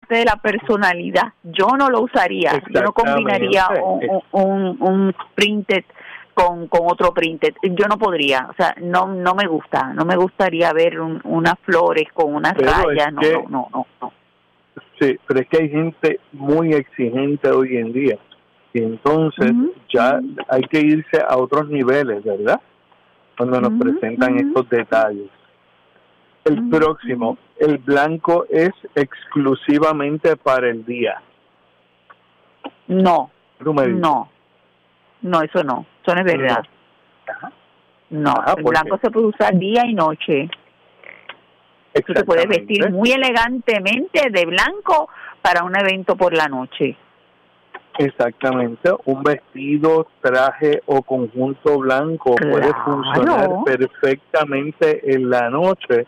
parte de la personalidad. Yo no lo usaría, yo no combinaría un printed con otro printed. Yo no podría, o sea, no me gustaría ver unas flores con unas rayas, no. Sí, pero es que hay gente muy exigente hoy en día y entonces ya hay que irse a otros niveles, ¿verdad? Cuando nos presentan estos detalles. El próximo, el blanco es exclusivamente para el día. No, eso no es verdad. El blanco se puede usar día y noche. Tú te puedes vestir muy elegantemente de blanco para un evento por la noche. Exactamente, un vestido, traje o conjunto blanco puede funcionar perfectamente en la noche,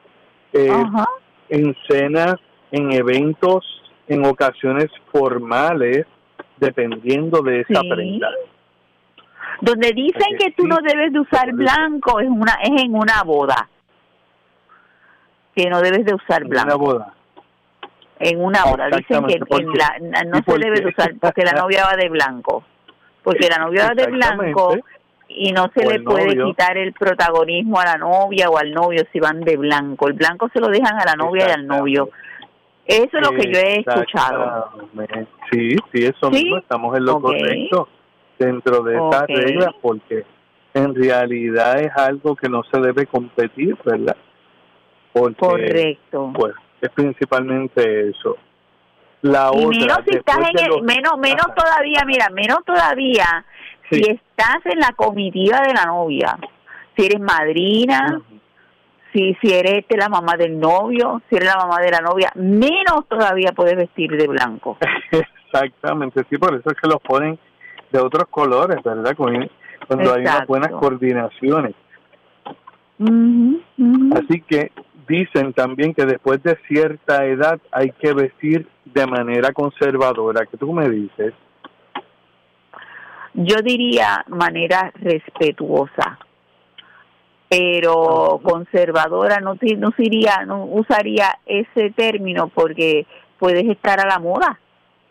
en cenas, en eventos, en ocasiones formales, dependiendo de esa prenda. Donde dicen que tú no debes de usar blanco es en una boda. Que no debes de usar blanco. En una boda. Dicen que no se debe de usar porque la novia va de blanco. Porque la novia va de blanco y no se le puede quitar el protagonismo a la novia o al novio si van de blanco. El blanco se lo dejan a la novia y al novio. Eso es lo que yo he escuchado. Sí, eso mismo, estamos en lo correcto dentro de estas reglas, porque en realidad es algo que no se debe competir, ¿verdad? Porque, correcto. Pues es principalmente eso. La y otra, menos si estás menos todavía si estás en la comitiva de la novia, si eres madrina, si eres la mamá del novio, si eres la mamá de la novia, menos todavía puedes vestir de blanco. Exactamente, sí, por eso es que los ponen de otros colores, ¿verdad? Cuando hay unas buenas coordinaciones. Así que dicen también que después de cierta edad hay que vestir de manera conservadora. ¿Qué tú me dices? Yo diría manera respetuosa, pero conservadora no usaría ese término porque puedes estar a la moda.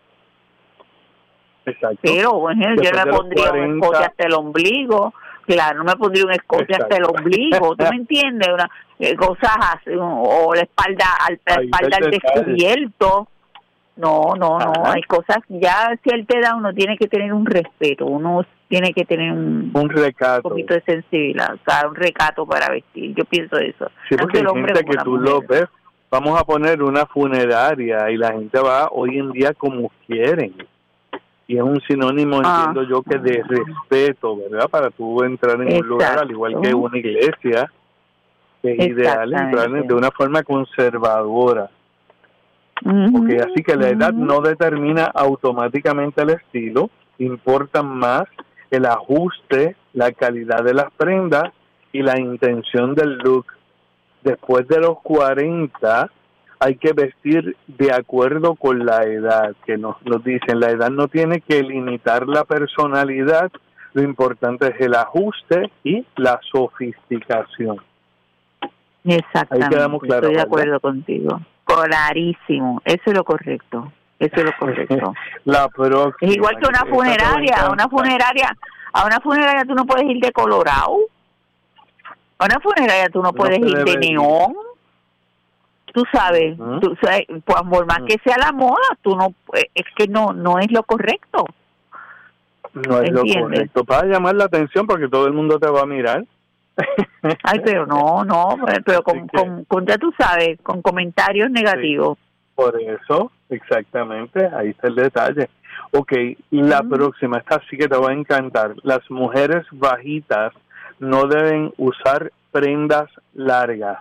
Exacto. Pero bueno, yo me pondría un escote hasta el ombligo. Claro, no me pondría un escote hasta el ombligo, ¿tú me entiendes? Cosas así, o la espalda al descubierto. No, hay cosas, ya si él te da, uno tiene que tener un respeto, uno tiene que tener un recato, un poquito de sensibilidad, o sea, un recato para vestir, yo pienso eso. Sí, porque hay gente que tú lo ves, vamos a poner una funeraria y la gente va hoy en día como quieren. Y es un sinónimo, entiendo yo, que de respeto, ¿verdad? Para tú entrar en un lugar, al igual que una iglesia, es ideal entrar de una forma conservadora. Así que la edad no determina automáticamente el estilo, importa más el ajuste, la calidad de las prendas y la intención del look. Después de los 40... hay que vestir de acuerdo con la edad, que nos dicen. La edad no tiene que limitar la personalidad, lo importante es el ajuste y la sofisticación. Exactamente, ahí quedamos claros, estoy de acuerdo contigo. Clarísimo, eso es lo correcto. La próxima, es igual que una funeraria. A una funeraria tú no puedes ir de colorado. A una funeraria tú no puedes ir de neón. Tú sabes, pues por más que sea la moda, tú no, es que no es lo correcto. No es lo correcto, para llamar la atención porque todo el mundo te va a mirar. Ay, pero pero con ya tú sabes, con comentarios negativos. Sí, por eso, exactamente, ahí está el detalle. La próxima, esta sí que te va a encantar. Las mujeres bajitas no deben usar prendas largas.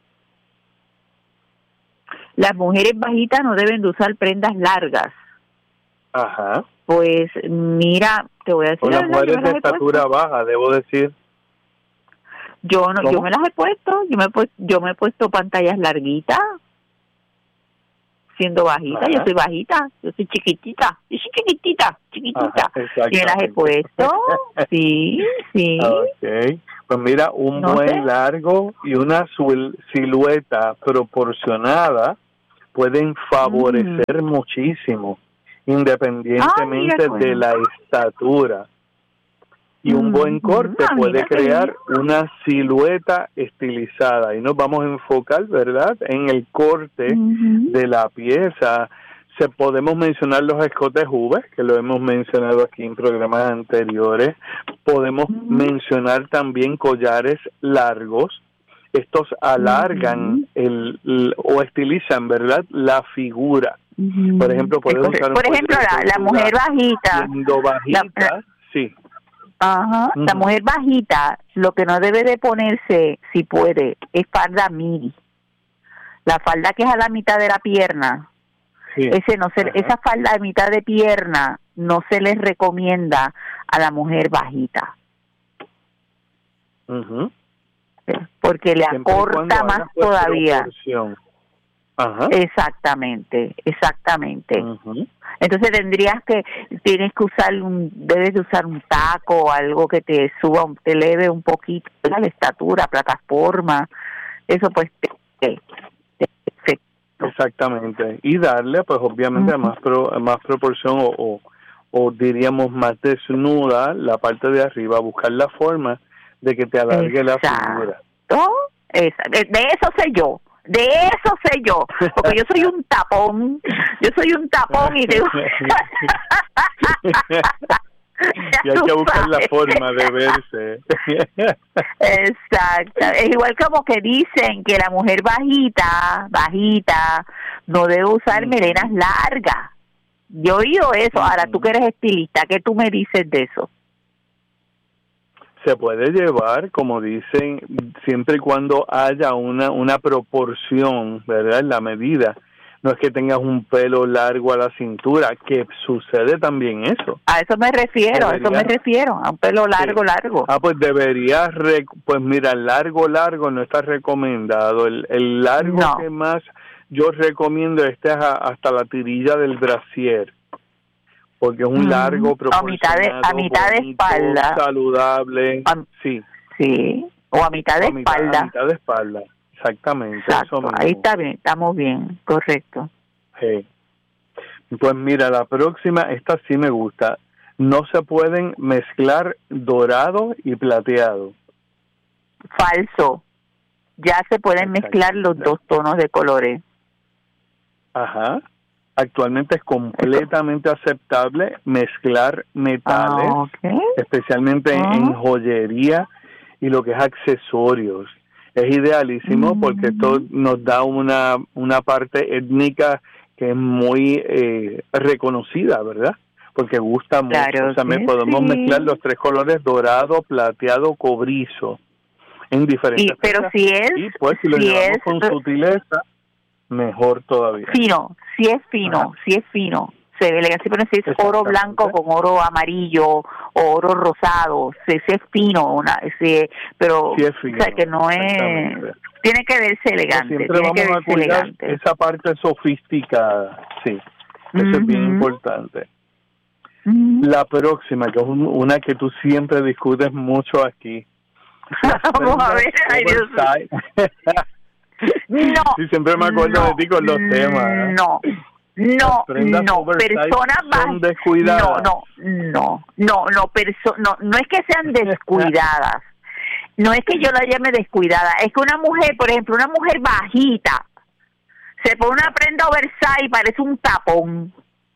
Las mujeres bajitas no deben de usar prendas largas. Ajá. Pues mira, te voy a decir. Las mujeres de estatura baja, debo decir. Yo me las he puesto. Yo me he puesto pantallas larguitas. Siendo bajita, yo soy bajita, yo soy chiquitita. Ajá, y me las he puesto. Sí. Okay. Pues mira, buen largo y una silueta proporcionada pueden favorecer muchísimo, independientemente de la estatura. Y un buen corte puede crear una silueta estilizada. Y nos vamos a enfocar, ¿verdad?, en el corte de la pieza. Podemos mencionar los escotes V, que lo hemos mencionado aquí en programas anteriores. Podemos mencionar también collares largos. Estos alargan o estilizan, ¿verdad?, la figura. Por ejemplo, puedes usar la mujer bajita. Sí. La mujer bajita, lo que no debe de ponerse, si puede, es falda midi. La falda que es a la mitad de la pierna. Sí. Esa falda a mitad de pierna no se les recomienda a la mujer bajita. Porque le acorta más todavía. Exactamente. Entonces tienes que debes de usar un taco o algo que te suba, te eleve un poquito la estatura, plataforma, eso pues exactamente, y darle pues obviamente más proporción o diríamos más desnuda la parte de arriba, buscar la forma de que te alargue la figura. De eso sé yo, porque yo soy un tapón, y tengo... Y hay que buscar la forma de verse. Exacto. Es igual como que dicen que la mujer bajita, no debe usar melenas largas. Yo he oído eso. Ahora, tú que eres estilista, ¿qué tú me dices de eso? Se puede llevar, como dicen, siempre y cuando haya una proporción, ¿verdad?, en la medida. No es que tengas un pelo largo a la cintura, que sucede también eso. A eso me refiero, a un pelo largo. Pues deberías, pues mira, largo no está recomendado. El largo que más yo recomiendo hasta la tirilla del brasier, porque es un largo proporcionado, a mitad de espalda, saludable, sí, o a mitad de espalda. A mitad de espalda. Exactamente. Exacto, eso ahí está bien, estamos bien, correcto. Sí. Pues mira, la próxima, esta sí me gusta. No se pueden mezclar dorado y plateado. Falso. Ya se pueden mezclar los dos tonos de colores. Actualmente es completamente aceptable mezclar metales, especialmente en joyería y lo que es accesorios. Es idealísimo porque esto nos da una parte étnica que es muy reconocida, ¿verdad? Porque gusta mucho. Claro, podemos mezclar los tres colores: dorado, plateado, cobrizo, en diferentes pero si es, y pues si lo llevamos con sutileza, mejor todavía. Si es fino, se ve elegante, pero si es oro blanco con oro amarillo o oro rosado, si es fino, pero sí es fino, o sea que no es, tiene que verse elegante, siempre vamos a cuidar esa parte sofisticada, eso es bien importante. La próxima, que es una que tú siempre discutes mucho aquí. Vamos a ver, ay Dios. No. Sí, siempre me acuerdo de ti con los temas. No, personas son descuidadas. No es que sean descuidadas. No es que yo la llame descuidada, es que una mujer, por ejemplo, una mujer bajita, se pone una prenda oversize, parece un tapón.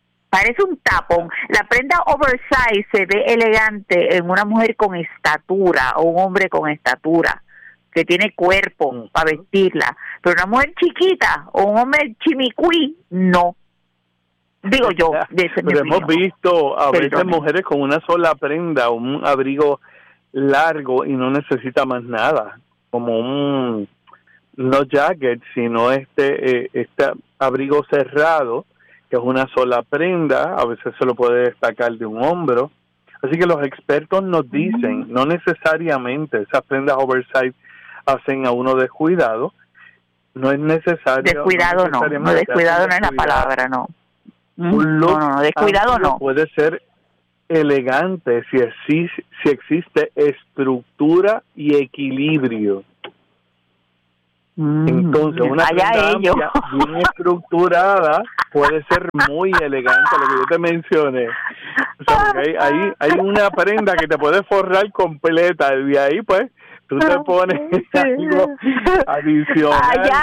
La prenda oversize se ve elegante en una mujer con estatura o un hombre con estatura, que tiene cuerpo para vestirla. Pero una mujer chiquita o un hombre chimicuí, no. Digo yo. Pero hemos visto a veces mujeres con una sola prenda, un abrigo largo y no necesita más nada, como no jacket, sino este abrigo cerrado, que es una sola prenda, a veces se lo puede destacar de un hombro. Así que los expertos nos dicen, no necesariamente esas prendas oversize hacen a uno descuidado, no es necesario. Descuidado no es la palabra, no. No, descuidado no. Puede ser elegante si existe estructura y equilibrio. Entonces, una prenda amplia, bien estructurada, puede ser muy elegante, lo que yo te mencioné. O sea, porque hay una prenda que te puede forrar completa, y de ahí, pues, tú te pones algo adicional. Allá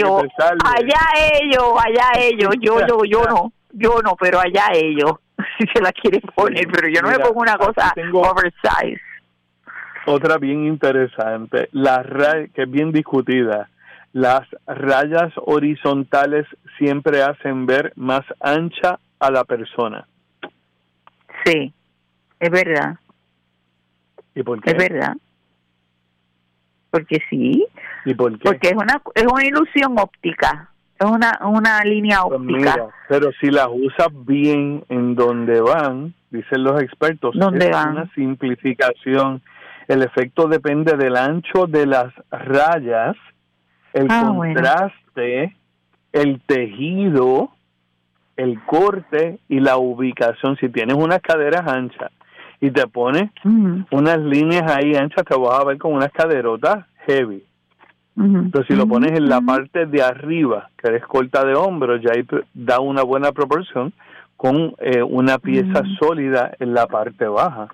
ellos. Yo no, pero allá ellos, si se la quieren poner, pero yo no me pongo una cosa oversize. Otra bien interesante, que es bien discutida. Las rayas horizontales siempre hacen ver más ancha a la persona. Sí, es verdad. ¿Y por qué? Es verdad. Porque sí. ¿Y por qué? Porque es una ilusión óptica. Es una línea óptica. Pues mira, pero si las usas bien en donde van, dicen los expertos, es una simplificación. El efecto depende del ancho de las rayas, el contraste, el tejido, el corte y la ubicación. Si tienes unas caderas anchas y te pones unas líneas ahí anchas, te vas a ver con unas caderotas heavy. Pero si lo pones en la parte de arriba, que eres corta de hombros, ya ahí da una buena proporción con una pieza sólida en la parte baja.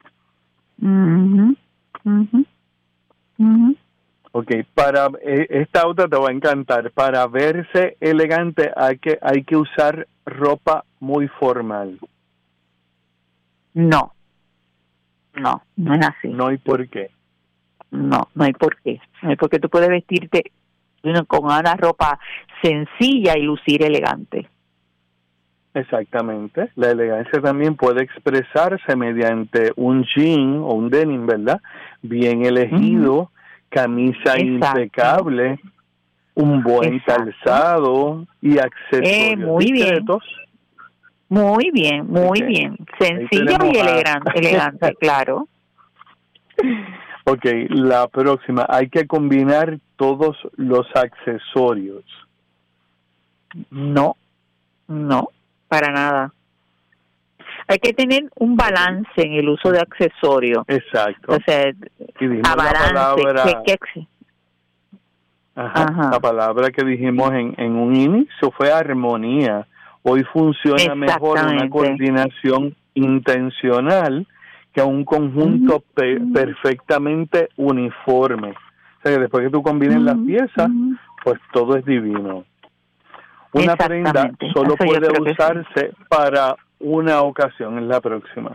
Ok, para esta otra te va a encantar. Para verse elegante hay que usar ropa muy formal. No es así. No hay por qué. No hay por qué. No hay por qué. Tú puedes vestirte con una ropa sencilla y lucir elegante. Exactamente. La elegancia también puede expresarse mediante un jean o un denim, ¿verdad? Bien elegido, camisa impecable, un buen calzado y accesorios muy discretos. Muy bien. Sencillo y elegante, claro. Ok, la próxima. Hay que combinar todos los accesorios. No, para nada. Hay que tener un balance en el uso de accesorios. Exacto. O sea, La palabra que dijimos en un inicio fue armonía. Hoy funciona mejor una coordinación intencional que un conjunto perfectamente uniforme. O sea, que después que tú combines las piezas, pues todo es divino. Una prenda solo puede usarse para una ocasión, en la próxima.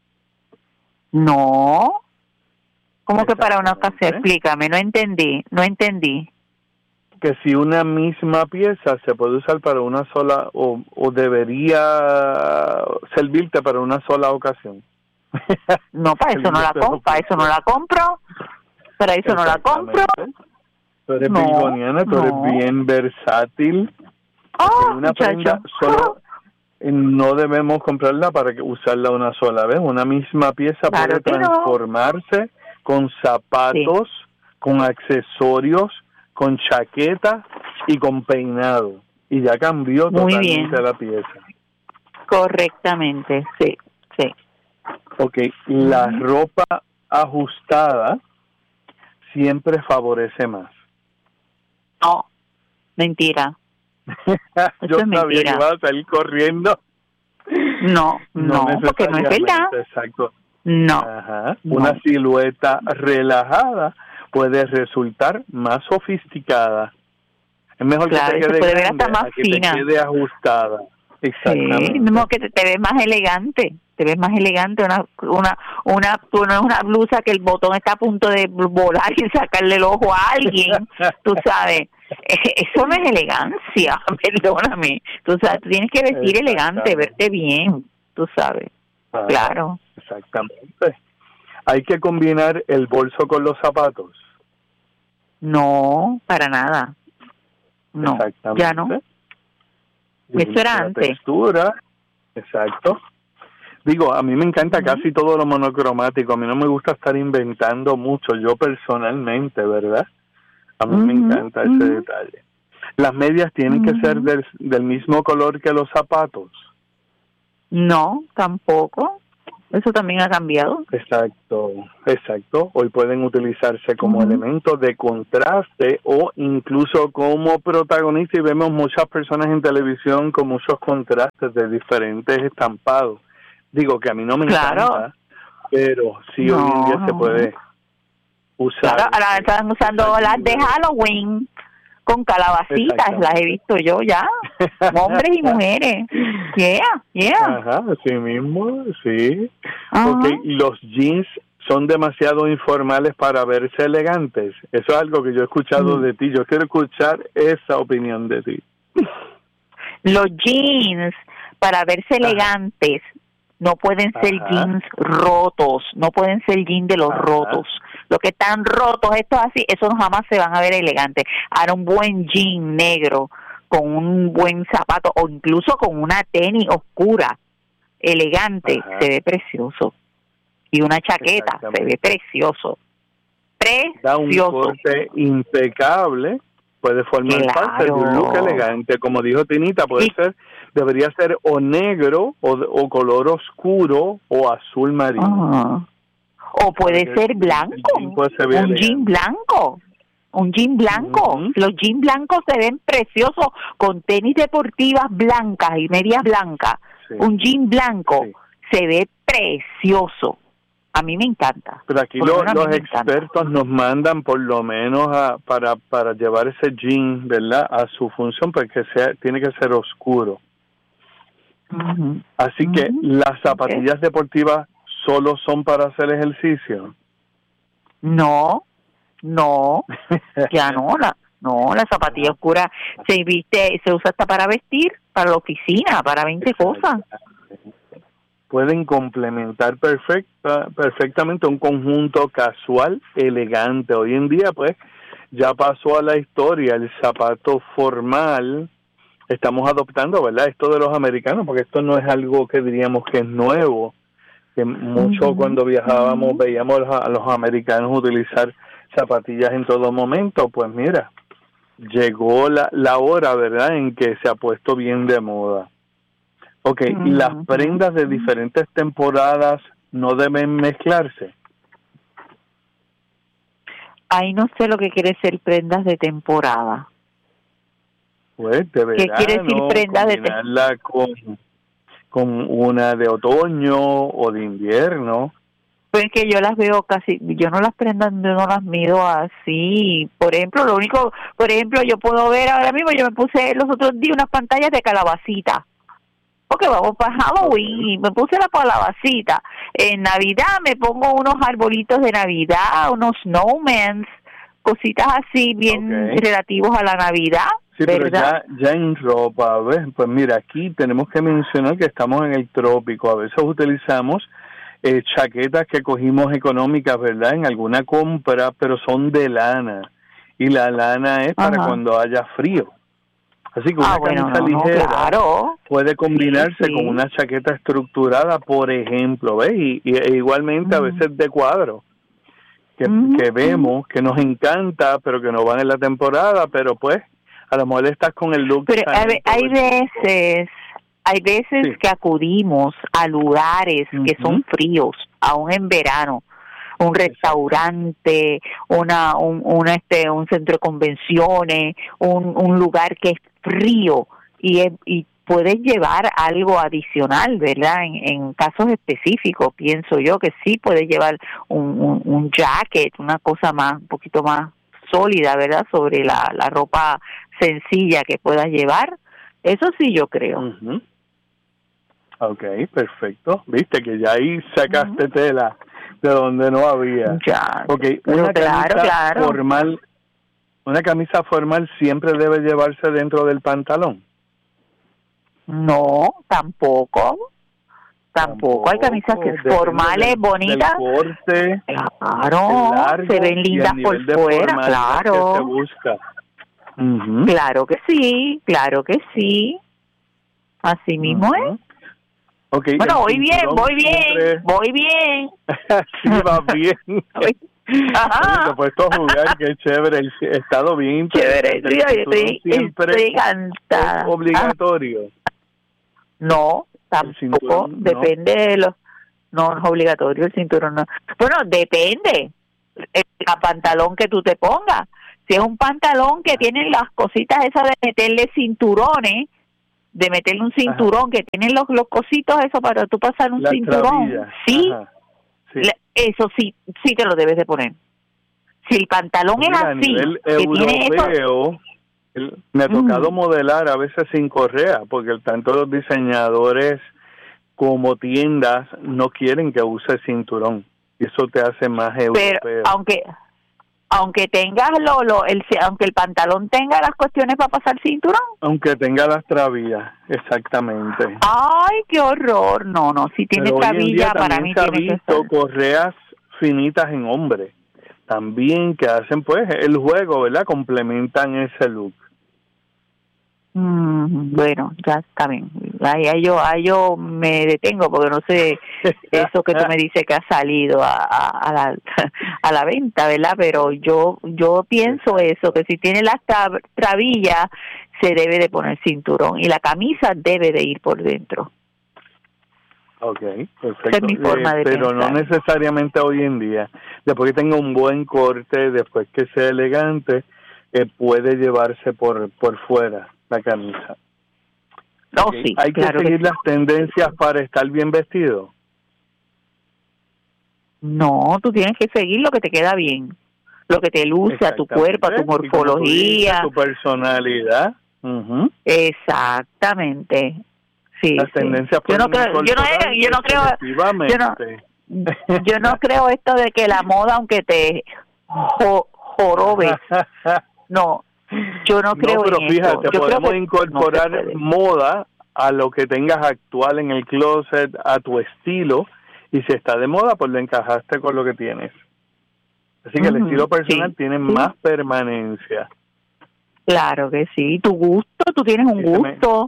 No. ¿Cómo que para una ocasión? Explícame, no entendí. Que si una misma pieza se puede usar para una sola, o debería servirte para una sola ocasión. No, para eso no la compro. Para eso no la compro. Tú eres bigoniana, tú eres bien versátil. Una prenda solo no debemos comprarla para usarla una sola vez. Una misma pieza puede transformarse con zapatos, con accesorios, con chaqueta y con peinado. Y ya cambió totalmente la pieza. Correctamente, sí. Ok, la ropa ajustada siempre favorece más. No, mentira. Yo sabía que iba a salir corriendo. No, porque no es verdad. Exacto. No. Una silueta relajada puede resultar más sofisticada. Es mejor que te quede puede grande ver hasta más a que fina. te quede ajustada. Exactamente. Sí, no, que te ves más elegante. Una blusa que el botón está a punto de volar y sacarle el ojo a alguien, tú sabes. Eso no es elegancia, perdóname. Tú sabes, tú tienes que vestir elegante, verte bien, tú sabes. Claro. Exactamente. Hay que combinar el bolso con los zapatos. No, para nada. No, ya no. Eso era antes. Textura, exacto. Digo, a mí me encanta casi todo lo monocromático. A mí no me gusta estar inventando mucho, yo personalmente, ¿verdad? A mí me encanta ese detalle. ¿Las medias tienen que ser del mismo color que los zapatos? No, tampoco. Eso también ha cambiado. Exacto. Hoy pueden utilizarse como elementos de contraste o incluso como protagonista, y vemos muchas personas en televisión con muchos contrastes de diferentes estampados. Digo que a mí no me encanta, pero sí hoy en día se puede usar. Claro, ahora están usando las de Halloween con calabacitas, las he visto yo ya, hombres y mujeres. Ajá, así mismo, sí. Okay, los jeans son demasiado informales para verse elegantes. Eso es algo que yo he escuchado de ti. Yo quiero escuchar esa opinión de ti. Los jeans, para verse elegantes, no pueden ser jeans rotos, no pueden ser jeans de los rotos. Los que están rotos, estos así, esos jamás se van a ver elegantes. Ahora un buen jean negro con un buen zapato o incluso con una tenis oscura, elegante, se ve precioso. Y una chaqueta, se ve precioso. Da un corte impecable, puede formar parte de un look elegante. Como dijo Tinita, debería ser o negro o color oscuro o azul marino. O puede ser blanco, un jean blanco. Un jean blanco. Los jeans blancos se ven preciosos con tenis deportivas blancas y medias blancas. Un jean blanco se ve precioso. A mí me encanta. Pero aquí los expertos nos mandan por lo menos para llevar ese jean, ¿verdad?, a su función, porque tiene que ser oscuro. Así que las zapatillas deportivas solo son para hacer ejercicio. No, ya no, la zapatilla oscura se usa hasta para vestir, para la oficina, para 20 cosas. Pueden complementar perfectamente un conjunto casual, elegante. Hoy en día, pues, ya pasó a la historia el zapato formal. Estamos adoptando, ¿verdad?, esto de los americanos, porque esto no es algo que diríamos que es nuevo. Que mucho cuando viajábamos veíamos a los americanos utilizar zapatillas en todo momento. Pues mira, llegó la hora, ¿verdad?, en que se ha puesto bien de moda. Y las prendas de diferentes temporadas no deben mezclarse. Ahí no sé lo que quiere decir prendas de temporada. Pues de verano, ¿qué quiere decir prendas de temporada? Con una de otoño o de invierno. Pues que yo las veo yo no las mido así. Por ejemplo, yo puedo ver ahora mismo, yo me puse los otros días unas pantallas de calabacita. Porque vamos para Halloween y me puse la calabacita. En Navidad me pongo unos arbolitos de Navidad, unos snowmans, cositas así bien relativos a la Navidad. Sí, ¿verdad? Pero ya en ropa, ¿ves? Pues mira, aquí tenemos que mencionar que estamos en el trópico. A veces utilizamos chaquetas que cogimos económicas, ¿verdad?, en alguna compra, pero son de lana. Y la lana es para cuando haya frío. Así que una camisa ligera puede combinarse con una chaqueta estructurada, por ejemplo, ¿ves? Y igualmente a veces de cuadro, que vemos, que nos encanta, pero que no van en la temporada, pero pues a lo mejor estás con el look. Pero hay veces que acudimos a lugares que son fríos, aún en verano. Un restaurante, un centro de convenciones, un lugar que es frío y puedes llevar algo adicional, ¿verdad? En casos específicos, pienso yo que sí puedes llevar un jacket, una cosa un poquito más sólida, ¿verdad? Sobre la ropa sencilla que puedas llevar. Eso sí yo creo. Okay, perfecto. Viste que ya ahí sacaste tela de donde no había. Ya. Una camisa formal, una camisa formal siempre debe llevarse dentro del pantalón. No, tampoco. Hay camisas que formales, bonitas. Corte, claro, largo, se ven lindas por fuera, claro. Que se busca. Claro que sí. Así mismo es. Bueno, voy bien. Sí, va bien. Te he puesto a jugar, qué chévere. He estado bien. Chévere, estoy encantada. ¿Es obligatorio? No, tampoco. Depende de los... No es obligatorio el cinturón. No. Bueno, depende el pantalón que tú te pongas. Si es un pantalón que tiene las cositas esas de meterle cinturones, de meterle un cinturón, que tienen los cositos eso para tú pasar un cinturón, sí, eso sí te lo debes de poner. Si el pantalón es así, que tiene eso, me ha tocado modelar a veces sin correa, porque tanto los diseñadores como tiendas no quieren que use cinturón, y eso te hace más europeo. Pero aunque tengas aunque el pantalón tenga las cuestiones para pasar cinturón. Aunque tenga las trabillas, exactamente. Ay, qué horror. No, si tiene trabilla, para mí se ha visto correas finitas en hombres también que hacen pues el juego, ¿verdad? Complementan ese look. Bueno, ya está bien. Ahí yo me detengo porque no sé eso que tú me dices que ha salido a la venta, ¿verdad? Pero yo pienso eso, que si tiene las trabillas se debe de poner cinturón y la camisa debe de ir por dentro. Okay, perfecto. Esa es mi forma de pero pensar. No necesariamente hoy en día. Después que tenga un buen corte, después que sea elegante, puede llevarse por fuera la camisa. No, okay. Sí, ¿Hay claro que seguir las tendencias para estar bien vestido? No, tú tienes que seguir lo que te queda bien, lo que te luce a tu cuerpo, a tu morfología, tu personalidad. Exactamente. Sí. Las tendencias yo no creo esto de que la moda, aunque te jorobes, no. Yo no creo pero en fíjate, eso. podemos incorporar moda a lo que tengas actual en el closet, a tu estilo, y si está de moda, pues lo encajaste con lo que tienes. Así que el estilo personal tiene más permanencia. Claro que sí. Tu gusto, tú tienes un gusto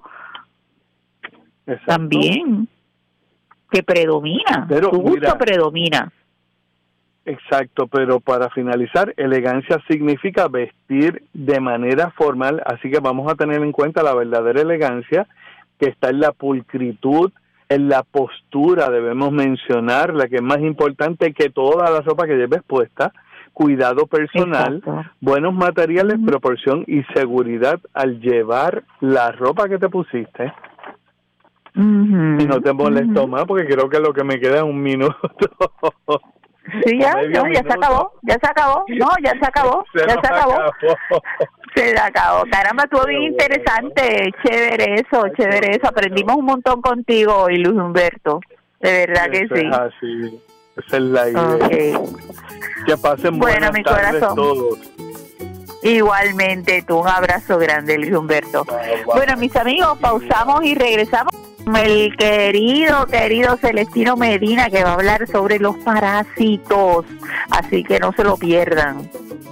también que predomina. Pero, tu gusto predomina. Exacto, pero para finalizar, elegancia significa vestir de manera formal, así que vamos a tener en cuenta la verdadera elegancia, que está en la pulcritud, en la postura, debemos mencionar, la que es más importante que toda la ropa que lleves puesta, cuidado personal, buenos materiales, proporción y seguridad al llevar la ropa que te pusiste. Y no te molesto más, porque creo que lo que me queda es un minuto. Sí, ya se acabó. No, ya se acabó. Se acabó. Caramba, estuvo bien interesante. Chévere eso. Aprendimos un montón contigo hoy, Luis Humberto. De verdad que sí. Así. Esa es la idea. Okay. Que pasen buenas tardes todos. Igualmente tú. Un abrazo grande, Luis Humberto. Bueno, mis amigos, pausamos y regresamos. El querido Celestino Medina, que va a hablar sobre los parásitos, así que no se lo pierdan.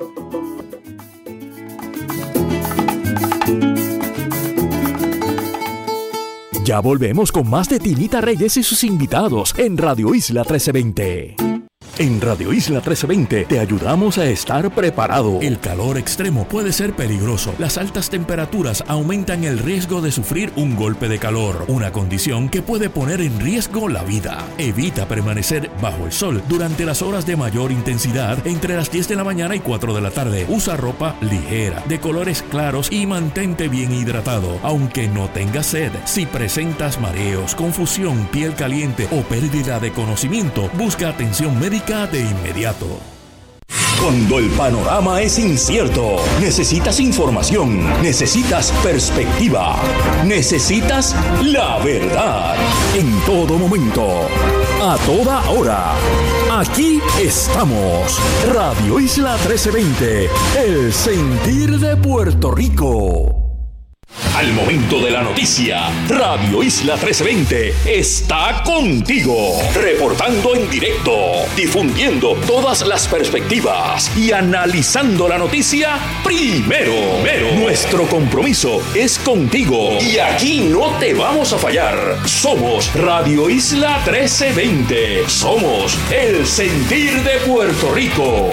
Ya volvemos con más de Tinita Reyes y sus invitados en Radio Isla 1320. En Radio Isla 1320 te ayudamos a estar preparado. El calor extremo puede ser peligroso. Las altas temperaturas aumentan el riesgo de sufrir un golpe de calor, una condición que puede poner en riesgo la vida. Evita permanecer bajo el sol durante las horas de mayor intensidad entre las 10 de la mañana y 4 de la tarde. Usa ropa ligera, de colores claros y mantente bien hidratado, aunque no tengas sed. Si presentas mareos, confusión, piel caliente o pérdida de conocimiento, busca atención médica de inmediato. Cuando el panorama es incierto, necesitas información, necesitas perspectiva, necesitas la verdad. En todo momento, a toda hora. Aquí estamos. Radio Isla 1320, el sentir de Puerto Rico. Al momento de la noticia, Radio Isla 1320 está contigo, reportando en directo, difundiendo todas las perspectivas y analizando la noticia primero. Nuestro compromiso es contigo y aquí no te vamos a fallar. Somos Radio Isla 1320. Somos el sentir de Puerto Rico.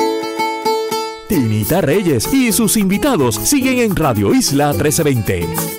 Tinita Reyes y sus invitados siguen en Radio Isla 1320.